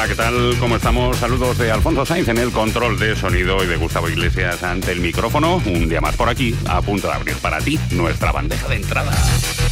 Hola, ¿qué tal? ¿Cómo estamos? Saludos de Alfonso Sainz en el control de sonido y de Gustavo Iglesias ante el micrófono. Un día más por aquí, a punto de abrir para ti nuestra bandeja de entrada.